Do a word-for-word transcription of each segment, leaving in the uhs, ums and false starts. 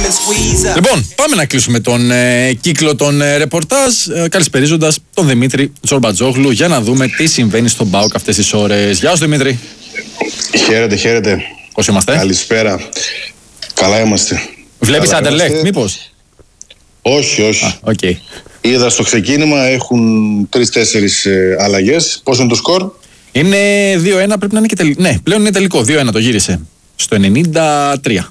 Λοιπόν, πάμε να κλείσουμε τον ε, κύκλο των ε, ρεπορτάζ, ε, καλησπερίζοντας τον Δημήτρη Τσορμπατζόγλου για να δούμε τι συμβαίνει στον ΠΑΟΚ αυτές τις ώρες. Γεια σου Δημήτρη. Χαίρετε, χαίρετε. Πώς είμαστε? Καλησπέρα. Καλά είμαστε. Βλέπεις Anderlecht μήπως? Όχι, όχι. Α, okay. Είδα στο ξεκίνημα, έχουν τρεις-τέσσερις ε, αλλαγές. Πώς είναι το σκορ? Είναι δύο ένα, πρέπει να είναι και τελικό. Ναι, πλέον είναι τελικό. δύο ένα το γύρισε. Στο ενενήντα τρία.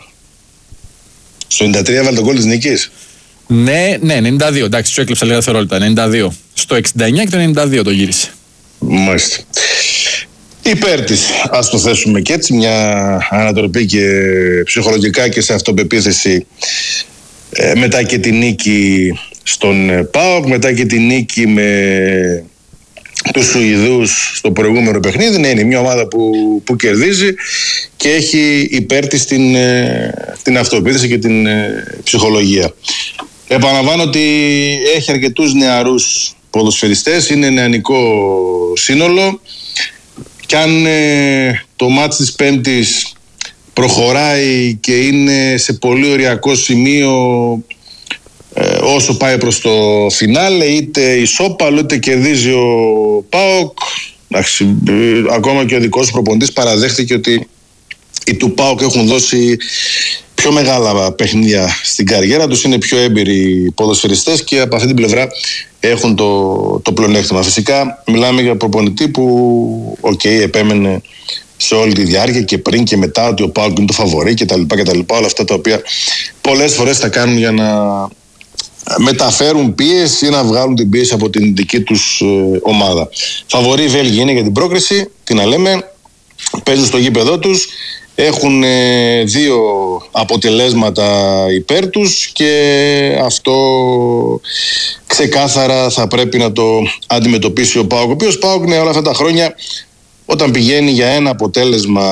Στο ενενήντα τρία βάλει τον γκολ της νίκης. Ναι, ναι, ενενήντα δύο. Εντάξει, σου έκλεψα λίγα δευτερόλεπτα. ενενήντα δύο. Στο εξήντα εννιά και το ενενήντα δύο το γύρισε. Μάλιστα. Υπέρ της, ας το θέσουμε και έτσι, μια ανατροπή και ψυχολογικά και σε αυτοπεποίθηση ε, μετά και τη νίκη στον ε, ΠΑΟΚ, μετά και τη νίκη με τους Σουηδούς στο προηγούμενο παιχνίδι. Ναι, είναι μια ομάδα που, που κερδίζει και έχει υπέρ της την, ε, την αυτοπεποίθηση και την ε, ψυχολογία. Επαναλαμβάνω ότι έχει αρκετούς νεαρούς ποδοσφαιριστές, είναι νεανικό σύνολο. Κι αν ε, το μάτς της Πέμπτης προχωράει και είναι σε πολύ οριακό σημείο ε, όσο πάει προς το φινάλε, είτε ισόπαλο είτε κερδίζει ο ΠΑΟΚ, εντάξει, ε, ακόμα και ο δικός του προπονητής παραδέχτηκε ότι οι του ΠΑΟΚ έχουν δώσει πιο μεγάλα παιχνίδια στην καριέρα τους, είναι πιο έμπειροι ποδοσφαιριστές και από αυτή την πλευρά έχουν το, το πλεονέκτημα. Φυσικά μιλάμε για προπονητή που okay, επέμενε σε όλη τη διάρκεια και πριν και μετά ότι ο ΠΑΟΚ είναι το φαβορί κτλ. Όλα αυτά τα οποία πολλές φορές θα κάνουν για να μεταφέρουν πίεση ή να βγάλουν την πίεση από την δική τους ε, ομάδα. Φαβορί οι Βέλγοι είναι για την πρόκριση, τι να λέμε, παίζουν στο γήπεδό τους. Έχουν ε, δύο αποτελέσματα υπέρ τους και αυτό ξεκάθαρα θα πρέπει να το αντιμετωπίσει ο ΠΑΟΚ. Ο οποίος ΠΑΟΚ ναι, όλα αυτά τα χρόνια όταν πηγαίνει για ένα αποτέλεσμα,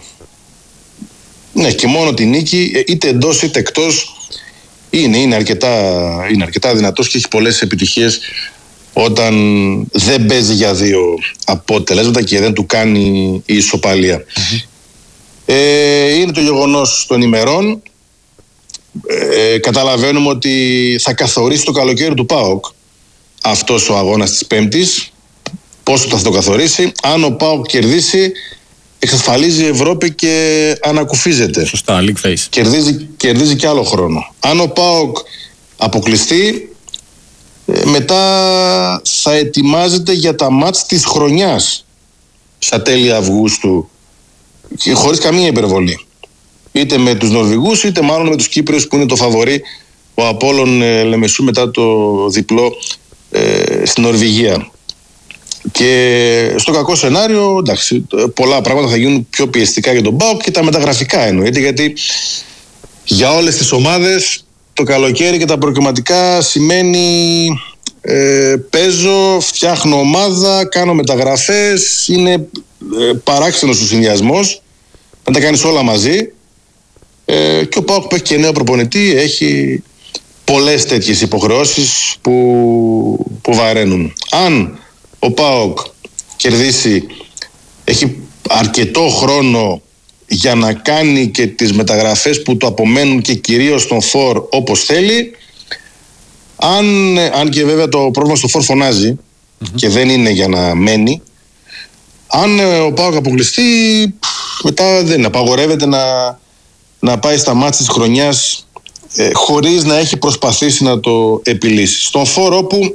ναι, και μόνο τη νίκη, είτε εντός είτε εκτός, είναι, είναι, αρκετά, είναι αρκετά δυνατός και έχει πολλές επιτυχίες όταν δεν παίζει για δύο αποτελέσματα και δεν του κάνει η ισοπαλία. Mm-hmm. Ε, είναι το γεγονός των ημερών. Ε, καταλαβαίνουμε ότι θα καθορίσει το καλοκαίρι του ΠΑΟΚ αυτός ο αγώνας της Πέμπτης. Πόσο θα το καθορίσει? Αν ο ΠΑΟΚ κερδίσει, εξασφαλίζει η Ευρώπη και ανακουφίζεται. Σωστά, league face. Κερδίζει, κερδίζει και άλλο χρόνο. Αν ο ΠΑΟΚ αποκλειστεί, μετά θα ετοιμάζεται για τα μάτς της χρονιάς στα τέλη Αυγούστου, χωρίς καμία υπερβολή. Είτε με τους Νορβηγούς είτε μάλλον με τους Κύπριους που είναι το φαβορί, ο Απόλλων ε, Λεμεσού μετά το διπλό ε, στην Νορβηγία. Και στο κακό σενάριο, εντάξει, πολλά πράγματα θα γίνουν πιο πιεστικά για τον ΠΑΟΚ και τα μεταγραφικά εννοείται, γιατί για όλες τις ομάδες το καλοκαίρι και τα προκριματικά σημαίνει ε, παίζω, φτιάχνω ομάδα, κάνω μεταγραφές, είναι ε, παράξενος ο συνδυασμός να τα κάνεις όλα μαζί. Ε, και ο ΠΑΟΚ που έχει και νέο προπονητή έχει πολλές τέτοιες υποχρεώσεις που, που βαραίνουν. Αν ο ΠΑΟΚ κερδίσει, έχει αρκετό χρόνο για να κάνει και τις μεταγραφές που του απομένουν και κυρίως τον φορ όπως θέλει. Αν, αν και βέβαια το πρόβλημα στο φορ φωνάζει mm-hmm. και δεν είναι για να μένει, αν ο ΠΑΟΚ αποκλειστεί, μετά δεν απαγορεύεται να, να πάει στα μάτς της χρονιάς ε, χωρίς να έχει προσπαθήσει να το επιλύσει. Στον φορ όπου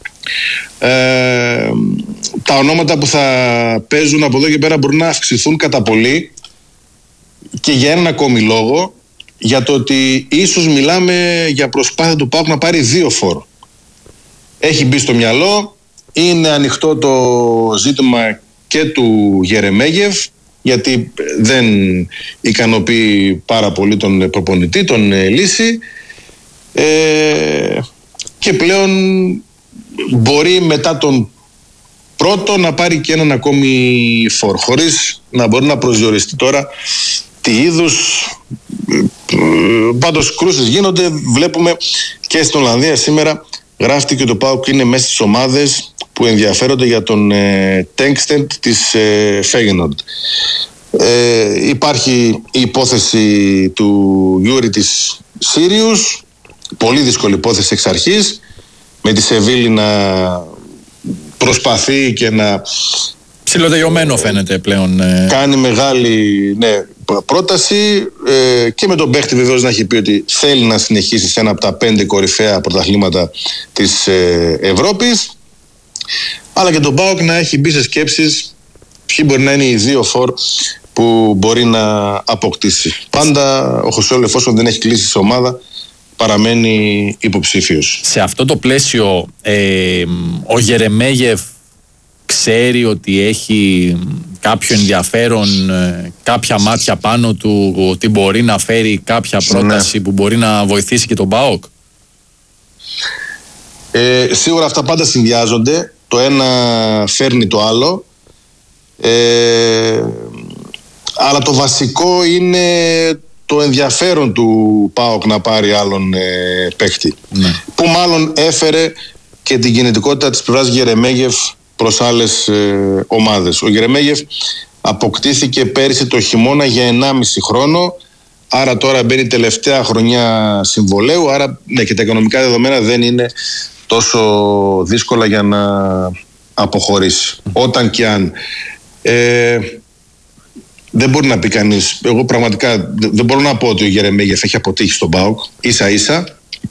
ε, τα ονόματα που θα παίζουν από εδώ και πέρα μπορεί να αυξηθούν κατά πολύ και για έναν ακόμη λόγο, για το ότι ίσως μιλάμε για προσπάθεια του ΠΑΟΚ να πάρει δύο φορ. Έχει μπει στο μυαλό, είναι ανοιχτό το ζήτημα και του Γερεμέγεφ, γιατί δεν ικανοποιεί πάρα πολύ τον προπονητή, τον Λύση, ε, και πλέον μπορεί μετά τον πρώτο να πάρει και έναν ακόμη φορ, χωρίς να μπορεί να προσδιοριστεί τώρα τι είδους. Πάντως κρούσεις γίνονται, βλέπουμε και στην Ολλανδία σήμερα γράφτηκε ότι το ΠΑΟΚ είναι μέσα στις ομάδες που ενδιαφέρονται για τον ε, Τέγκστεντ της ε, Φέγενορντ. Ε, υπάρχει η υπόθεση του Γιούρι της Σύριους, πολύ δύσκολη υπόθεση εξ αρχής, με τη Σεβίλη να προσπαθεί και να ψιλοτελειωμένο φαίνεται πλέον. Ε... κάνει μεγάλη, ναι, πρόταση, ε, και με τον παίχτη βεβαίως να έχει πει ότι θέλει να συνεχίσει σε ένα από τα πέντε κορυφαία πρωταθλήματα της ε, Ευρώπης, αλλά και τον ΠΑΟΚ να έχει μπει σε σκέψεις ποιοι μπορεί να είναι οι δύο φορ που μπορεί να αποκτήσει. Πάντα ο Χωσέολο, εφόσον δεν έχει κλείσει σε ομάδα, παραμένει υποψήφιος. Σε αυτό το πλαίσιο ε, ο Γερεμέγεφ ξέρει ότι έχει κάποιο ενδιαφέρον, ε, κάποια μάτια πάνω του, ότι μπορεί να φέρει κάποια πρόταση, ναι, που μπορεί να βοηθήσει και τον ΠΑΟΚ? Ε, σίγουρα αυτά πάντα συνδυάζονται. Το ένα φέρνει το άλλο. Ε, αλλά το βασικό είναι το ενδιαφέρον του ΠΑΟΚ να πάρει άλλον ε, παίκτη. Ναι. Που μάλλον έφερε και την κινητικότητα της πλευράς Γερεμέγεφ προς άλλες ε, ομάδες. Ο Γερεμέγεφ αποκτήθηκε πέρυσι το χειμώνα για ενάμιση χρόνο, άρα τώρα μπαίνει τελευταία χρονιά συμβολαίου, άρα ναι, και τα οικονομικά δεδομένα δεν είναι τόσο δύσκολα για να αποχωρήσει. Mm. Όταν και αν. Ε, δεν μπορεί να πει κανείς, εγώ πραγματικά δεν μπορώ να πω ότι ο Γερεμέγεφ έχει αποτύχει στον ΠΑΟΚ, ίσα ίσα.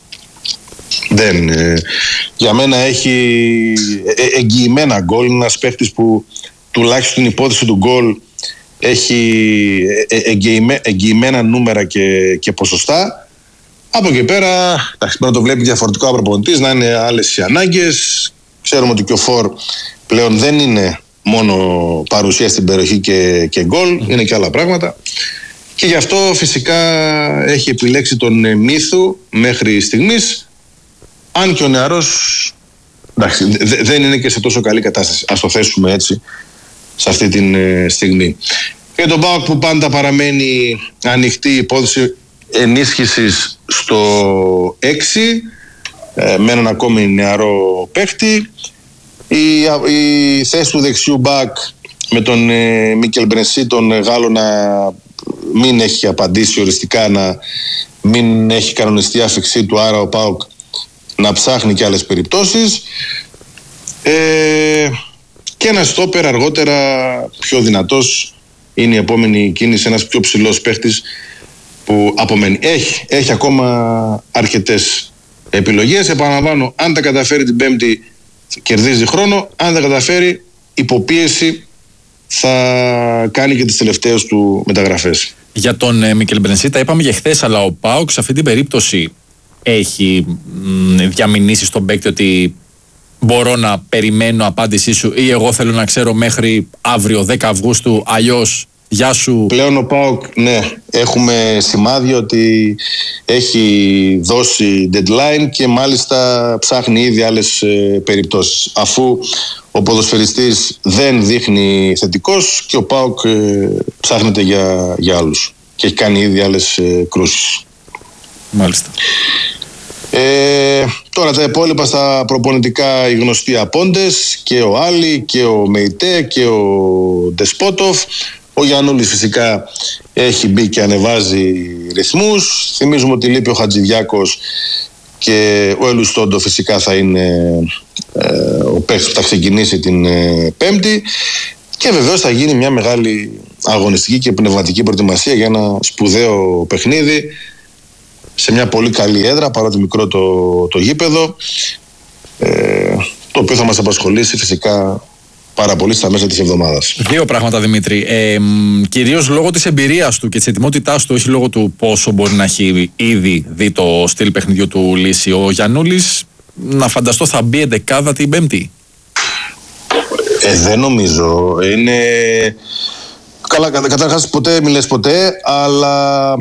Δεν, ε, για μένα έχει ε, εγγυημένα γκολ. Είναι ένας παίχτης που τουλάχιστον η υπόθεση του γκολ έχει ε, εγγυημέ, εγγυημένα νούμερα και, και ποσοστά. Από εκεί πέρα, εντάξει, πρέπει να το βλέπει διαφορετικό ο προπονητής, να είναι άλλες οι ανάγκες. Ξέρουμε ότι και ο Φορ πλέον δεν είναι μόνο παρουσία στην περιοχή και, και γκολ, είναι και άλλα πράγματα. Και γι' αυτό φυσικά έχει επιλέξει τον Μίθου μέχρι στιγμής. Αν και ο νεαρός, εντάξει, δε, δεν είναι και σε τόσο καλή κατάσταση. Ας το θέσουμε έτσι, σε αυτή τη ε, στιγμή. Και τον ΠΑΟΚ που πάντα παραμένει ανοιχτή υπόθεση ενίσχυσης στο έξι, ε, με έναν ακόμη νεαρό παίχτη. Η, η θέση του δεξιού μπακ με τον ε, Μίκελ Μπρενσί, τον Γάλλο, να μην έχει απαντήσει οριστικά, να μην έχει κανονιστεί η άφηξή του, άρα ο ΠΑΟΚ να ψάχνει και άλλες περιπτώσεις. Ε, και ένα στόπερ αργότερα πιο δυνατός είναι η επόμενη κίνηση, ένας πιο ψηλός παίχτης που απομένει. Έχει, έχει ακόμα αρκετές επιλογές. Επαναλαμβάνω, αν τα καταφέρει την Πέμπτη κερδίζει χρόνο, αν δεν καταφέρει υποπίεση θα κάνει και τις τελευταίες του μεταγραφές. Για τον ε, Μίκελ Μπρενσί τα είπαμε και χθες, αλλά ο ΠΑΟΚ σε αυτή την περίπτωση έχει μ, διαμηνήσει στον παίκτη ότι μπορώ να περιμένω απάντησή σου, ή εγώ θέλω να ξέρω μέχρι αύριο δέκα Αυγούστου, αλλιώς γεια σου? Πλέον ο ΠΑΟΚ, ναι, έχουμε σημάδι ότι έχει δώσει deadline και μάλιστα ψάχνει ήδη άλλες ε, περιπτώσεις. Αφού ο ποδοσφαιριστής δεν δείχνει θετικός και ο ΠΑΟΚ ε, ψάχνεται για, για άλλους και έχει κάνει ήδη άλλες ε, κρούσεις. Μάλιστα. Ε, τώρα τα υπόλοιπα στα προπονητικά, οι γνωστοί απόντες, και ο Άλλη και ο Μεϊτέ και ο Ντεσπότοφ. Ο Γιαννούλης φυσικά έχει μπει και ανεβάζει ρυθμούς. Θυμίζουμε ότι λείπει ο Χατζηδιάκος και ο Ελουστόντο φυσικά θα είναι ε, ο παίκτης που θα ξεκινήσει την ε, Πέμπτη. Και βεβαίως θα γίνει μια μεγάλη αγωνιστική και πνευματική προετοιμασία για ένα σπουδαίο παιχνίδι σε μια πολύ καλή έδρα, παρότι μικρό το, το γήπεδο, ε, το οποίο θα μας απασχολήσει φυσικά πάρα πολύ στα μέσα της εβδομάδας. Δύο πράγματα, Δημήτρη. Ε, κυρίως λόγω της εμπειρίας του και της ετοιμότητάς του, όχι λόγω του πόσο μπορεί να έχει ήδη δει το στυλ παιχνιδιού του λύση. Ο Γιαννούλης, να φανταστώ, θα μπει εντεκάδα την Πέμπτη. Ε, δεν νομίζω. Είναι... Καλά, καταρχάς ποτέ μιλες ποτέ, αλλά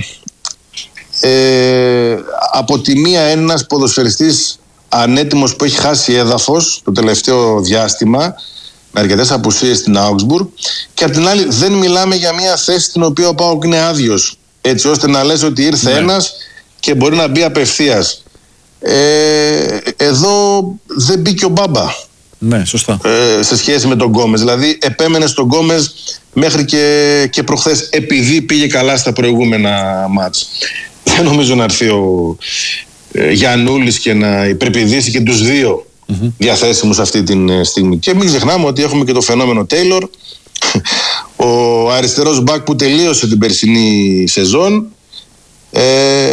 ε, από τη μία ένας ποδοσφαιριστής ανέτοιμος που έχει χάσει έδαφος το τελευταίο διάστημα, με αρκετές απουσίες στην Augsburg, και απ' την άλλη δεν μιλάμε για μια θέση στην οποία ο ΠΑΟΚ είναι άδειος, έτσι ώστε να λες ότι ήρθε ναι. ένας και μπορεί να μπει απευθείας. Ε, εδώ δεν μπήκε ο Μπάμπα. Ναι, σωστά. Ε, σε σχέση με τον Γκόμες. Δηλαδή επέμενε στον Γκόμες μέχρι και, και προχθές, επειδή πήγε καλά στα προηγούμενα μάτς. Δεν νομίζω να έρθει ο ε, Γιαννούλης και να υπερπηδήσει και τους δύο mm-hmm. διαθέσιμους αυτή τη στιγμή. Και μην ξεχνάμε ότι έχουμε και το φαινόμενο Τέιλορ, ο αριστερός μπακ που τελείωσε την περσινή σεζόν, ε,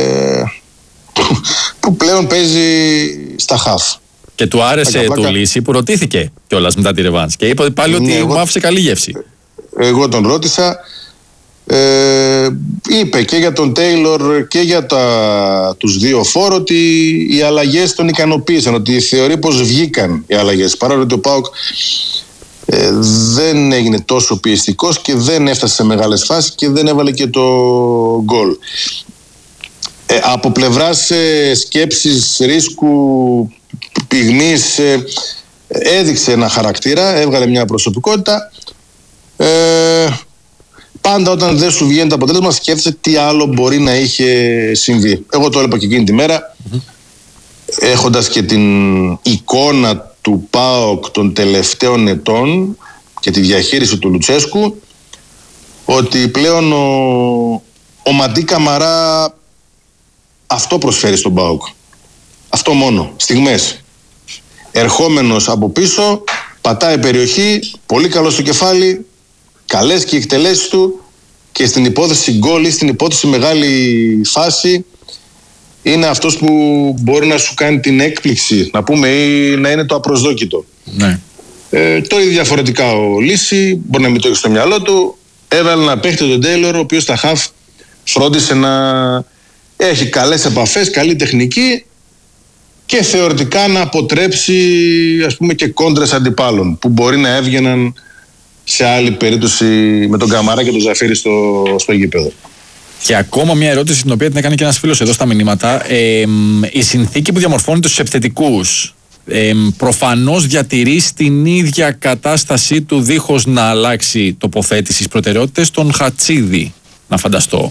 που πλέον παίζει στα χαφ. Και του άρεσε του Λύση που ρωτήθηκε κιόλας μετά τη ρεβάνς και είπε πάλι ότι ναι, μου εγώ, άφησε καλή γεύση. Εγώ τον ρώτησα, ε, είπε και για τον Τέιλορ και για τα, τους δύο φόρ ότι οι αλλαγές τον ικανοποίησαν, ότι θεωρεί πως βγήκαν οι αλλαγές, παρόλο ότι ο ΠΑΟΚ ε, δεν έγινε τόσο πιεστικός και δεν έφτασε σε μεγάλες φάσεις και δεν έβαλε και το γκολ. Ε, από πλευράς ε, σκέψης, ρίσκου, πυγμής, ε, έδειξε ένα χαρακτήρα, έβγαλε μια προσωπικότητα. Ε, πάντα όταν δεν σου βγαίνει το αποτέλεσμα σκέφτεσαι τι άλλο μπορεί να είχε συμβεί. Εγώ το έλεγα και εκείνη τη μέρα, mm-hmm. έχοντας και την εικόνα του ΠΑΟΚ των τελευταίων ετών και τη διαχείριση του Λουτσέσκου, ότι πλέον ο, ο Μαντί Καμαρά αυτό προσφέρει στον ΠΑΟΚ. Αυτό μόνο, στιγμές. Ερχόμενος από πίσω, πατάει περιοχή, πολύ καλό στο κεφάλι, καλές και οι εκτελέσεις του, και στην υπόθεση γκολ ή στην υπόθεση μεγάλη φάση είναι αυτός που μπορεί να σου κάνει την έκπληξη, να πούμε, ή να είναι το απροσδόκητο. Ναι. Ε, το ίδιο διαφορετικά ο Λύση, μπορεί να μην το έχει στο μυαλό του, έβαλε να παίχτη τον Τέιλορ, ο οποίος στα χαφ φρόντισε να έχει καλές επαφές, καλή τεχνική και θεωρητικά να αποτρέψει, ας πούμε, και κόντρες αντιπάλων που μπορεί να έβγαιναν σε άλλη περίπτωση με τον Καμαρά και τον Ζαφίρι στο, στο γήπεδο. Και ακόμα μια ερώτηση την οποία την έκανε και ένας φίλος εδώ στα μηνύματα. Ε, η συνθήκη που διαμορφώνει τους επιθετικούς ε, προφανώς διατηρεί στην ίδια κατάστασή του δίχως να αλλάξει τοποθέτηση στις προτεραιότητες τον Χατσίδη, να φανταστώ.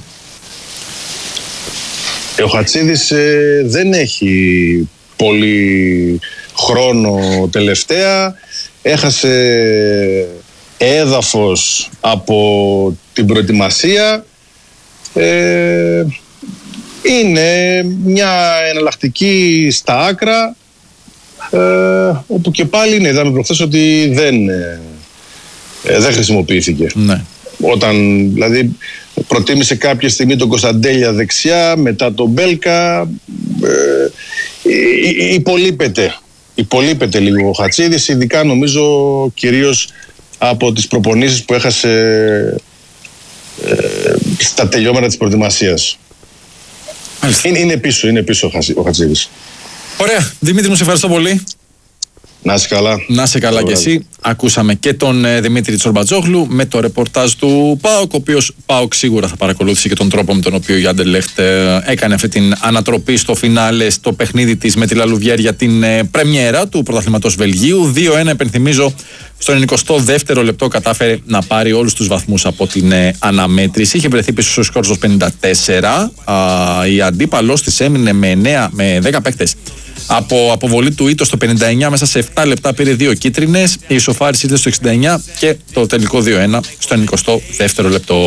Ο Χατσίδης ε, δεν έχει πολύ χρόνο τελευταία. Έχασε έδαφος από την προετοιμασία. Ε, είναι μια εναλλακτική στα άκρα, ε, όπου και πάλι είναι, είδαμε προχθές ότι δεν, ε, δεν χρησιμοποιήθηκε. Ναι. Όταν δηλαδή προτίμησε κάποια στιγμή τον Κωνσταντέλια δεξιά, μετά τον Μπέλκα, ε, υπολείπεται, υπολείπεται λίγο ο Χατσίδης, ειδικά νομίζω κυρίως από τις προπονήσεις που έχασε ε, στα τελειώματα της προετοιμασίας. Είναι, είναι πίσω, είναι πίσω ο Χατσίδης. Ωραία, Δημήτρη μου, σε ευχαριστώ πολύ. Να είσαι καλά. Να είσαι καλά κι εσύ. Ακούσαμε και τον ε, Δημήτρη Τσορμπατζόγλου με το ρεπορτάζ του ΠΑΟΚ, ο οποίος ΠΑΟΚ σίγουρα θα παρακολούθησε και τον τρόπο με τον οποίο η Άντερλεχτ ε, έκανε αυτή την ανατροπή στο φινάλε στο παιχνίδι της με τη Λαλουβιέρ για την ε, πρεμιέρα του πρωταθλήματος Βελγίου. δύο ένα, επενθυμίζω, στο ενενηκοστό δεύτερο λεπτό κατάφερε να πάρει όλους τους βαθμούς από την ε, αναμέτρηση. Είχε βρεθεί πίσω στο σκορ στο πενήντα τέσσερα. Α, η αντίπαλος της έμεινε με, εννέα, με δέκα παίκτες. Από αποβολή του Ήτο στο πενήντα εννέα, μέσα σε επτά λεπτά πήρε δύο κίτρινες. Η ισοφάριση ήταν στο εξήντα εννέα και το τελικό δύο ένα στο ενενηκοστό δεύτερο λεπτό.